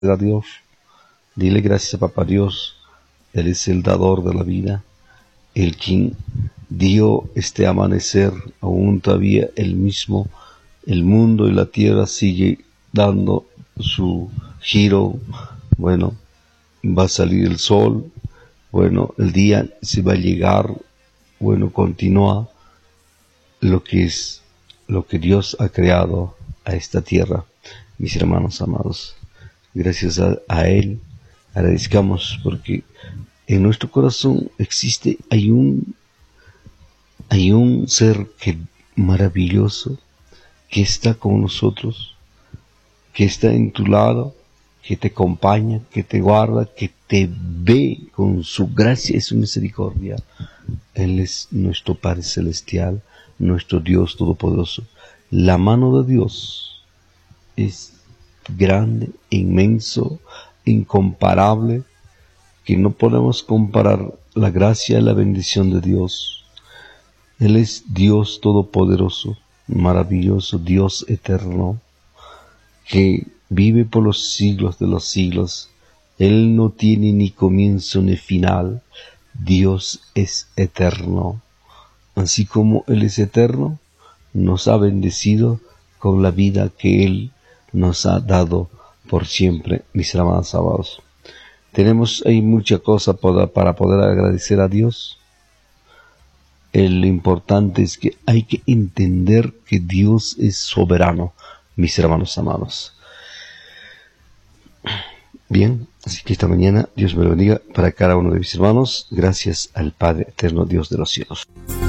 a Dios. Dile gracias a Papá Dios. Él es el dador de la vida, el quien dio este amanecer, aún todavía el mismo. El mundo y la tierra sigue dando su giro. Bueno, va a salir el sol. Bueno, el día se va a llegar. Bueno, continúa lo que Dios ha creado a esta tierra, mis hermanos amados. Gracias a Él agradezcamos, porque en nuestro corazón hay un ser maravilloso que está con nosotros, que está en tu lado, que te acompaña, que te guarda, que te ve con su gracia y su misericordia. Él es nuestro Padre Celestial, nuestro Dios Todopoderoso. La mano de Dios es grande, inmenso, incomparable, que no podemos comparar la gracia y la bendición de Dios. Él es Dios Todopoderoso, maravilloso, Dios eterno, que vive por los siglos de los siglos. Él no tiene ni comienzo ni final. Dios es eterno. Así como Él es eterno, nos ha bendecido con la vida que Él nos ha dado por siempre, mis hermanos amados. Hay mucha cosa para poder agradecer a Dios. Lo importante es que hay que entender que Dios es soberano, mis hermanos amados. Bien, así que esta mañana Dios me lo bendiga para cada uno de mis hermanos. Gracias al Padre eterno, Dios de los cielos.